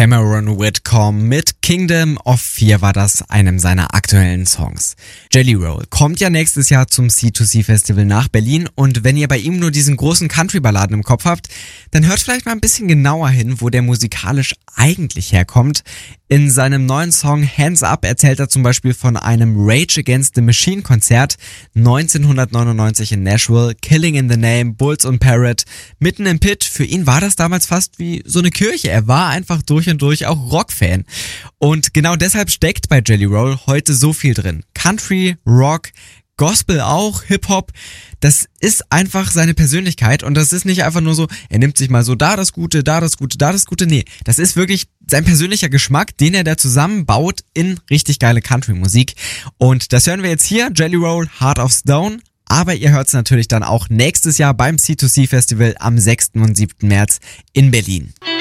Cameron Whitcomb mit Kingdom of Fear war das, einem seiner aktuellen Songs. Jelly Roll kommt ja nächstes Jahr zum C2C Festival nach Berlin und wenn ihr bei ihm nur diesen großen Country-Balladen im Kopf habt, dann hört vielleicht mal ein bisschen genauer hin, wo der musikalisch eigentlich herkommt. In seinem neuen Song Hands Up erzählt er zum Beispiel von einem Rage Against the Machine Konzert 1999 in Nashville, Killing in the Name, Bulls und Parrot, mitten im Pit. Für ihn war das damals fast wie so eine Kirche. Er war einfach durch und durch auch Rock-Fan. Und genau deshalb steckt bei Jelly Roll heute so viel drin. Country, Rock, Gospel auch, Hip-Hop, das ist einfach seine Persönlichkeit und das ist nicht einfach nur so, er nimmt sich mal so da das Gute, da das Gute, da das Gute, nee, das ist wirklich sein persönlicher Geschmack, den er da zusammenbaut in richtig geile Country-Musik und das hören wir jetzt hier, Jelly Roll, Heart of Stone, aber ihr hört es natürlich dann auch nächstes Jahr beim C2C Festival am 6. und 7. März in Berlin.